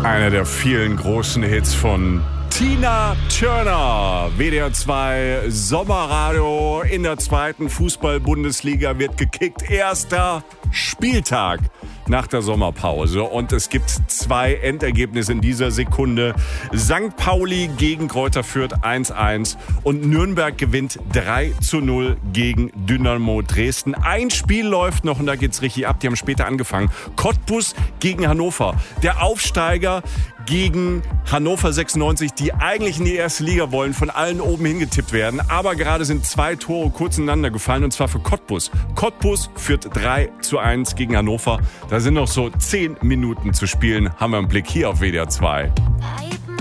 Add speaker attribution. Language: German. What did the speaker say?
Speaker 1: Einer der vielen großen Hits von Tina Turner. WDR 2 Sommerradio in der zweiten Fußball-Bundesliga wird gekickt. Erster Spieltag nach der Sommerpause. Und es gibt 2 Endergebnisse in dieser Sekunde. St. Pauli gegen Greuther Fürth 1-1 und Nürnberg gewinnt 3-0 gegen Dynamo Dresden. Ein Spiel läuft noch und da geht's richtig ab. Die haben später angefangen. Cottbus gegen Hannover. Der Aufsteiger gegen Hannover 96, die eigentlich in die erste Liga wollen, von allen oben hingetippt werden. Aber gerade sind 2 Tore kurz ineinander gefallen und zwar für Cottbus. Cottbus führt 3-1 gegen Hannover. Da sind noch so 10 Minuten zu spielen. Haben wir einen Blick hier auf WDR 2.